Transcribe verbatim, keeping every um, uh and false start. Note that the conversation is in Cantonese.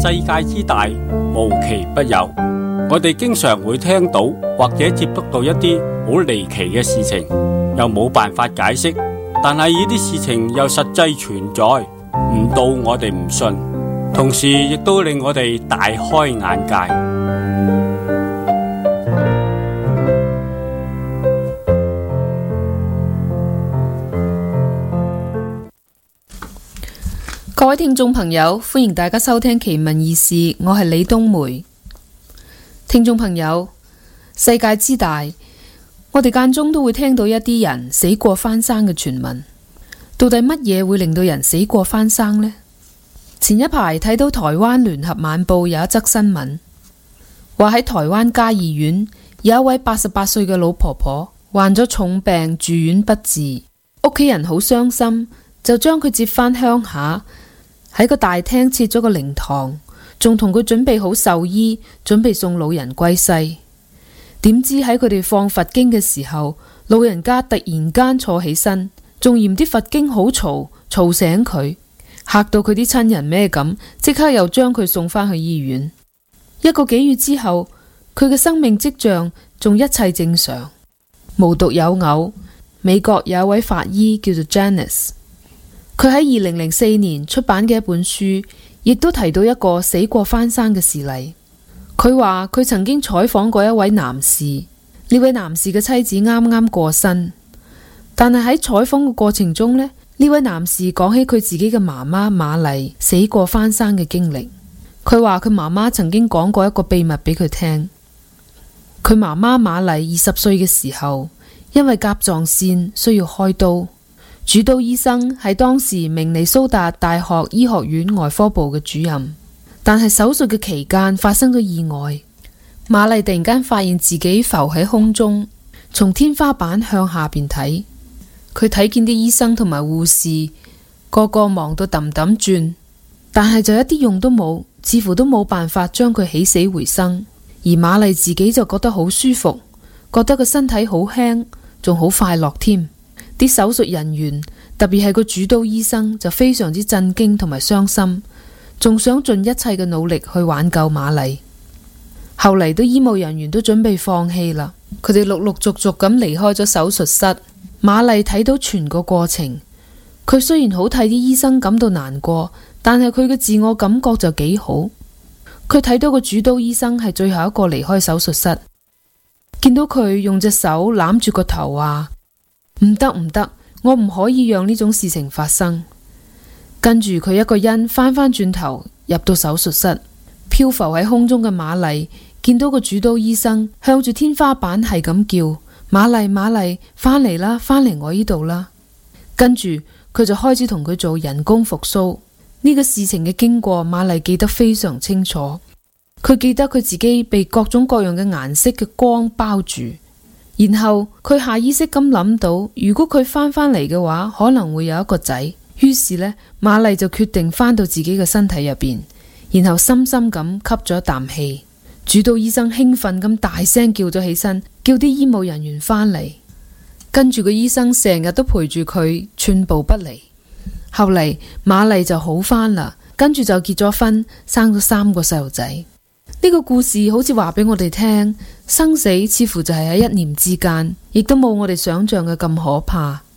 世界之大，無奇不有。我哋經常會聽到或者接觸到一啲好離奇嘅事情，又冇辦法解釋，但係呢啲事情又實際存在，唔到我哋唔信，同時亦都令我哋大開眼界。 各位聽眾朋友，歡迎大家收聽奇聞異事，我係李冬梅。聽眾朋友，世界之大，我哋間中都會聽到一啲人死過翻生嘅傳聞。到底乜嘢會令到人死過翻生呢？前一排睇到台灣聯合晚報有一則新聞，話喺台灣嘉義縣有一位八十八歲嘅老婆婆患咗重病住院不治，屋企人好傷心，就將佢接返鄉下，喺個大廳設咗個靈堂，仲同佢準備好壽衣，準備送老人歸西。點知喺佢哋放佛經嘅時候，老人家突然間坐起身，仲嫌啲佛經好嘈，嘈醒佢，嚇到佢啲親人咩咁，即刻又將佢送返去醫院。一個幾月之後，佢嘅生命跡象仲一切正常，無獨有偶，美國有一位法醫叫做 Janice。佢喺二零零四年出版嘅一本書，亦都提到一個死過翻生嘅事例。佢話佢曾經採訪過一位男士，呢位男士嘅妻子啱啱過身，但係喺採訪嘅過程中呢，呢位男士講起佢自己嘅媽媽瑪麗死過翻生嘅經歷。佢話佢媽媽曾經講過一個秘密俾佢聽。佢媽媽瑪麗二十歲嘅時候，因為甲狀腺需要開刀。主刀醫生係當時明尼蘇達大學醫學院外科部嘅主任，但係手術嘅期間發生咗意外。瑪麗突然間發現自己浮喺空中，從天花板向下邊睇，佢睇見啲醫生同埋護士個個忙到揼揼轉，但係就一啲用都冇，似乎都冇辦法將佢起死回生。而瑪麗自己就覺得好舒服，覺得個身體好輕，仲好快樂添。啲手術人員，特別係個主刀醫生，就非常之震驚同埋傷心，仲想盡一切嘅努力去挽救瑪麗。後嚟啲醫務人員都準備放棄啦，佢哋陸陸續續咁離開咗手術室。瑪麗睇到全個過程，佢雖然好替啲醫生感到難過，但係佢嘅自我感覺就幾好。佢睇到個主刀醫生係最後一個離開手術室，見到佢用隻手攬住個頭話，唔得唔得，我唔可以讓呢種事情發生。跟住佢一個人翻返轉頭入到手術室，漂浮喺空中嘅瑪麗見到個主刀醫生向住天花板係咁叫，瑪麗瑪麗，翻嚟啦，翻嚟我呢度啦。跟住佢就開始同佢做人工復甦。呢個事情嘅經過，瑪麗記得非常清楚。佢記得佢自己被各種各樣嘅顏色嘅光包住。然後佢下意識咁諗到，如果佢翻返嚟嘅話，可能會有一個仔。於是呢，瑪麗就決定翻到自己嘅身體入邊，然後深深咁吸咗一啖氣。主刀醫生興奮咁大聲叫咗起身，叫啲醫務人員翻嚟。跟住個醫生成日都陪住佢，寸步不離。後嚟瑪麗就好翻啦，跟住就結咗婚，生咗三個細路仔。呢個故事好似話俾我哋聽，生死似乎就係喺一念之間，亦都冇我哋想象嘅咁可怕。